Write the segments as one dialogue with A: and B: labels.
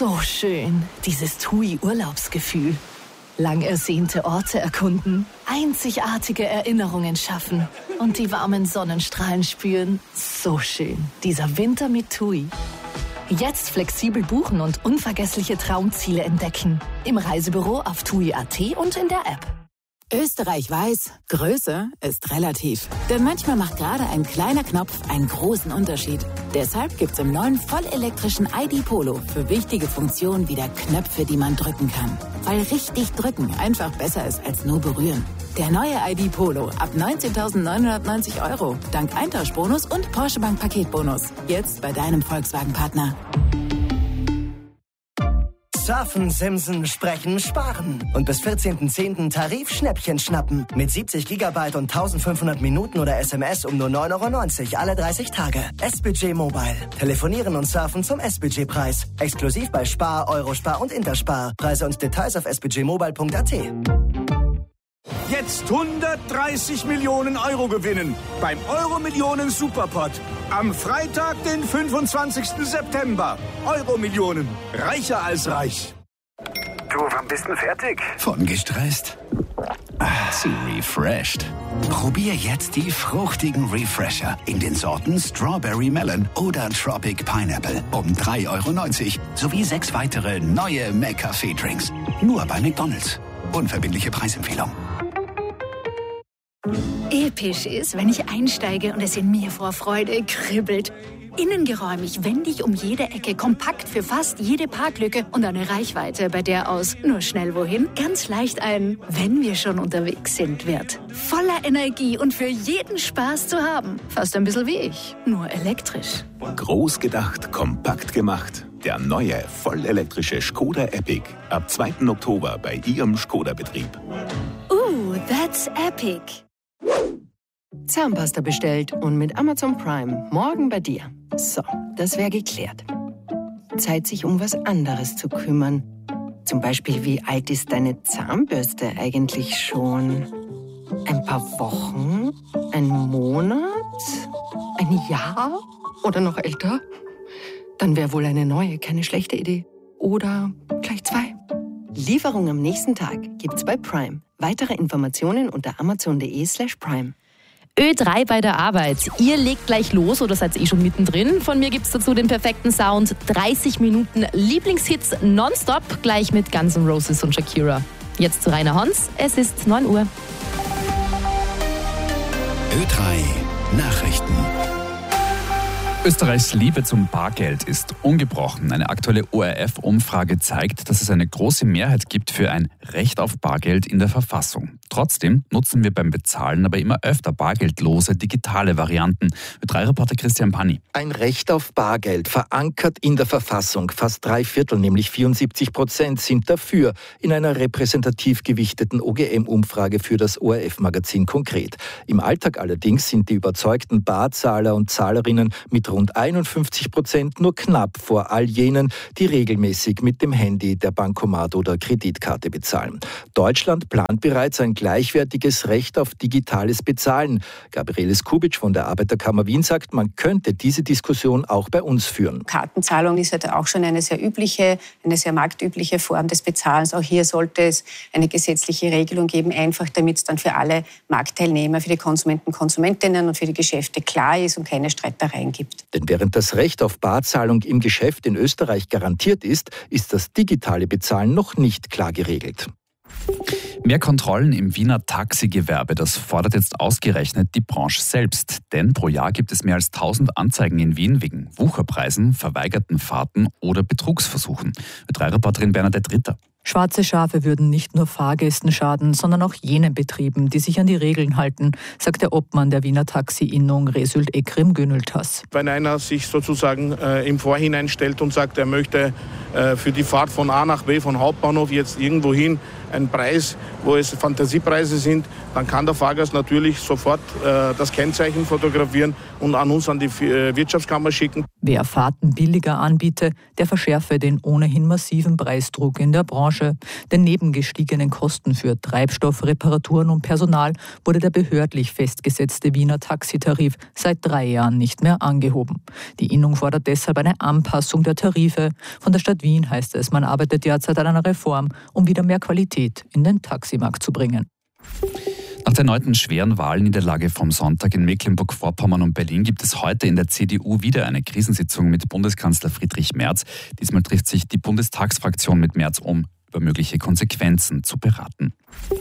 A: So schön, dieses TUI-Urlaubsgefühl. Lang ersehnte Orte erkunden, einzigartige Erinnerungen schaffen und die warmen Sonnenstrahlen spüren. So schön, dieser Winter mit TUI. Jetzt flexibel buchen und unvergessliche Traumziele entdecken. Im Reisebüro auf TUI.at und in der App.
B: Österreich weiß, Größe ist relativ. Denn manchmal macht gerade ein kleiner Knopf einen großen Unterschied. Deshalb gibt's im neuen vollelektrischen ID Polo für wichtige Funktionen wieder Knöpfe, die man drücken kann. Weil richtig drücken einfach besser ist als nur berühren. Der neue ID Polo ab 19.990 €, dank Eintauschbonus und Porsche Bank Paketbonus. Jetzt bei deinem Volkswagen-Partner.
C: Surfen, Simsen, Sprechen, Sparen. Und bis 14.10. Tarif-Schnäppchen schnappen. Mit 70 GB und 1500 Minuten oder SMS um nur 9,90 € alle 30 Tage. S-Budget Mobile. Telefonieren und surfen zum S-Budget-Preis. Exklusiv bei Spar, Eurospar und Interspar. Preise und Details auf sbudgetmobile.at.
D: Jetzt 130 Millionen € gewinnen beim Euro-Millionen Superpot. Am Freitag, den 25. September. Euro-Millionen. Reicher als reich.
E: Du, wann bist du fertig?
F: Von gestresst zu refreshed. Probier jetzt die fruchtigen Refresher in den Sorten Strawberry Melon oder Tropic Pineapple um 3,90 € sowie 6 weitere neue McCafé-Drinks. Nur bei McDonald's. Unverbindliche Preisempfehlung.
G: Episch ist, wenn ich einsteige und es in mir vor Freude kribbelt. Innengeräumig, wendig um jede Ecke, kompakt für fast jede Parklücke und eine Reichweite, bei der aus nur schnell wohin ganz leicht ein "Wenn wir schon unterwegs sind" wird. Voller Energie und für jeden Spaß zu haben. Fast ein bisschen wie ich, nur elektrisch.
H: Groß gedacht, kompakt gemacht. Der neue, vollelektrische Škoda Epic. Ab 2. Oktober bei Ihrem Škoda-Betrieb.
G: That's epic.
I: Zahnpasta bestellt und mit Amazon Prime morgen bei dir. So, das wäre geklärt. Zeit, sich um was anderes zu kümmern. Zum Beispiel, wie alt ist deine Zahnbürste eigentlich schon? Ein paar Wochen? Ein Monat? Ein Jahr? Oder noch älter? Dann wäre wohl eine neue keine schlechte Idee. Oder gleich 2. Lieferung am nächsten Tag gibt's bei Prime. Weitere Informationen unter amazon.de/prime.
J: Ö3 bei der Arbeit. Ihr legt gleich los oder seid schon mittendrin. Von mir gibt's dazu den perfekten Sound. 30 Minuten Lieblingshits nonstop, gleich mit Guns N' Roses und Shakira. Jetzt zu Rainer Hans. Es ist 9 Uhr.
F: Ö3 Nachrichten.
K: Österreichs Liebe zum Bargeld ist ungebrochen. Eine aktuelle ORF-Umfrage zeigt, dass es eine große Mehrheit gibt für ein Recht auf Bargeld in der Verfassung. Trotzdem nutzen wir beim Bezahlen aber immer öfter bargeldlose digitale Varianten. Ö3-Reporter Christian Panni.
L: Ein Recht auf Bargeld, verankert in der Verfassung. Fast 3/4, nämlich 74%, sind dafür, in einer repräsentativ gewichteten OGM-Umfrage für das ORF-Magazin konkret. Im Alltag allerdings sind die überzeugten Barzahler und Zahlerinnen mit rund 51% nur knapp vor all jenen, die regelmäßig mit dem Handy, der Bankomat oder Kreditkarte bezahlen. Deutschland plant bereits ein gleichwertiges Recht auf digitales Bezahlen. Gabriele Skubitsch von der Arbeiterkammer Wien sagt, man könnte diese Diskussion auch bei uns führen.
M: Kartenzahlung ist halt auch schon eine sehr marktübliche Form des Bezahlens. Auch hier sollte es eine gesetzliche Regelung geben, einfach damit es dann für alle Marktteilnehmer, für die Konsumenten, Konsumentinnen und für die Geschäfte klar ist und keine Streitereien gibt.
L: Denn während das Recht auf Barzahlung im Geschäft in Österreich garantiert ist, ist das digitale Bezahlen noch nicht klar geregelt.
K: Mehr Kontrollen im Wiener Taxigewerbe, das fordert jetzt ausgerechnet die Branche selbst. Denn pro Jahr gibt es mehr als 1000 Anzeigen in Wien wegen Wucherpreisen, verweigerten Fahrten oder Betrugsversuchen. Ö3-Reporterin Bernadette Ritter.
N: Schwarze Schafe würden nicht nur Fahrgästen schaden, sondern auch jenen Betrieben, die sich an die Regeln halten, sagt der Obmann der Wiener Taxi-Innung Result Ekrem Gönültas.
O: Wenn einer sich sozusagen im Vorhinein stellt und sagt, er möchte für die Fahrt von A nach B, von Hauptbahnhof jetzt irgendwo hin, ein Preis, wo es Fantasiepreise sind, dann kann der Fahrgast natürlich sofort das Kennzeichen fotografieren und an uns, an die Wirtschaftskammer schicken.
N: Wer Fahrten billiger anbiete, der verschärfe den ohnehin massiven Preisdruck in der Branche. Denn neben gestiegenen Kosten für Treibstoff, Reparaturen und Personal wurde der behördlich festgesetzte Wiener Taxitarif seit 3 Jahren nicht mehr angehoben. Die Innung fordert deshalb eine Anpassung der Tarife. Von der Stadt Wien heißt es, man arbeitet derzeit an einer Reform, um wieder mehr Qualität in den Taximarkt zu bringen.
K: Nach der erneuten schweren Wahlniederlage vom Sonntag in Mecklenburg-Vorpommern und Berlin gibt es heute in der CDU wieder eine Krisensitzung mit Bundeskanzler Friedrich Merz. Diesmal trifft sich die Bundestagsfraktion mit Merz, um über mögliche Konsequenzen zu beraten.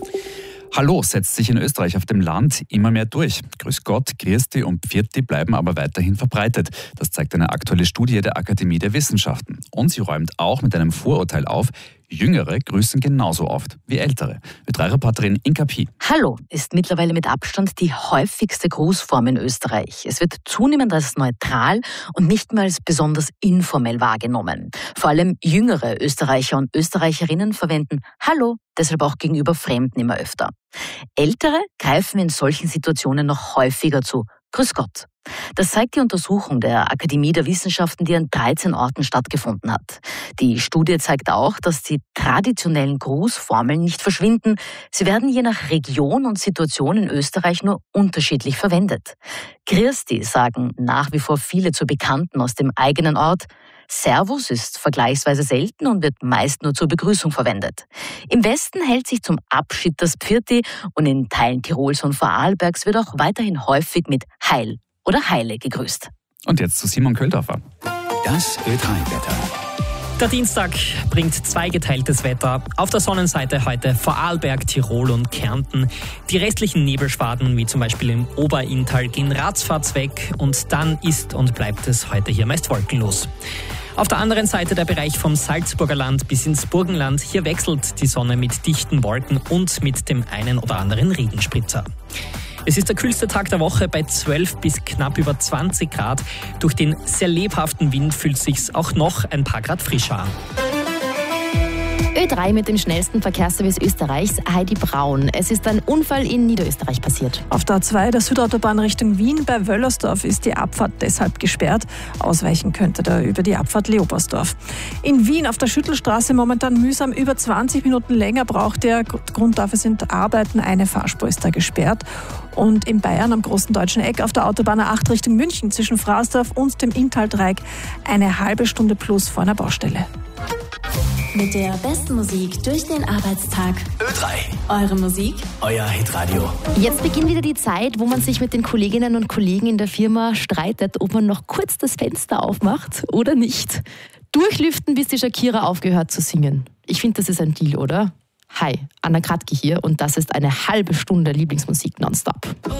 K: Hallo setzt sich in Österreich auf dem Land immer mehr durch. Grüß Gott, Christi und Pfirti bleiben aber weiterhin verbreitet. Das zeigt eine aktuelle Studie der Akademie der Wissenschaften. Und sie räumt auch mit einem Vorurteil auf, Jüngere grüßen genauso oft wie Ältere. Ö3-Reporterin Inka Pi.
P: Hallo ist mittlerweile mit Abstand die häufigste Grußform in Österreich. Es wird zunehmend als neutral und nicht mehr als besonders informell wahrgenommen. Vor allem jüngere Österreicher und Österreicherinnen verwenden Hallo deshalb auch gegenüber Fremden immer öfter. Ältere greifen in solchen Situationen noch häufiger zu Grüß Gott. Das zeigt die Untersuchung der Akademie der Wissenschaften, die an 13 Orten stattgefunden hat. Die Studie zeigt auch, dass die traditionellen Grußformeln nicht verschwinden. Sie werden je nach Region und Situation in Österreich nur unterschiedlich verwendet. Christi sagen nach wie vor viele zu Bekannten aus dem eigenen Ort. Servus ist vergleichsweise selten und wird meist nur zur Begrüßung verwendet. Im Westen hält sich zum Abschied das Pfirti und in Teilen Tirols und Vorarlbergs wird auch weiterhin häufig mit Heil oder Heile gegrüßt.
K: Und jetzt zu Simon Köldorfer.
F: Das Ö3-Wetter.
Q: Der Dienstag bringt zweigeteiltes Wetter. Auf der Sonnenseite heute Vorarlberg, Tirol und Kärnten. Die restlichen Nebelschwaden, wie zum Beispiel im Oberinntal, gehen ratzfatz weg und dann ist und bleibt es heute hier meist wolkenlos. Auf der anderen Seite der Bereich vom Salzburger Land bis ins Burgenland. Hier wechselt die Sonne mit dichten Wolken und mit dem einen oder anderen Regenspritzer. Es ist der kühlste Tag der Woche bei 12 bis knapp über 20 Grad. Durch den sehr lebhaften Wind fühlt es sich auch noch ein paar Grad frischer an.
J: Ö3 mit dem schnellsten Verkehrsservice Österreichs, Heidi Braun. Es ist ein Unfall in Niederösterreich passiert.
R: Auf der A2 der Südautobahn Richtung Wien bei Wöllersdorf ist die Abfahrt deshalb gesperrt. Ausweichen könnte da über die Abfahrt Leopoldsdorf. In Wien auf der Schüttelstraße momentan mühsam über 20 Minuten länger braucht der. Grund dafür sind Arbeiten, eine Fahrspur ist da gesperrt. Und in Bayern am Großen Deutschen Eck auf der Autobahn A8 Richtung München zwischen Fraßdorf und dem Inntal-Dreieck eine halbe Stunde plus vor einer Baustelle.
S: Mit der besten Musik durch den Arbeitstag.
C: Ö3.
S: Eure Musik.
C: Euer Hitradio.
J: Jetzt beginnt wieder die Zeit, wo man sich mit den Kolleginnen und Kollegen in der Firma streitet, ob man noch kurz das Fenster aufmacht oder nicht. Durchlüften, bis die Shakira aufgehört zu singen. Ich finde, das ist ein Deal, oder? Hi, Anna Kratke hier und das ist eine halbe Stunde Lieblingsmusik nonstop.